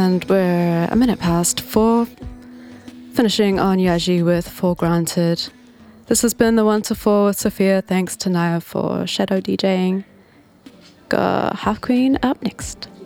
And we're a minute past 4, finishing on Yaji with For Granted. This has been the 1 to 4 with Sophia. Thanks to Naya for shadow DJing. Got Half Queen up next.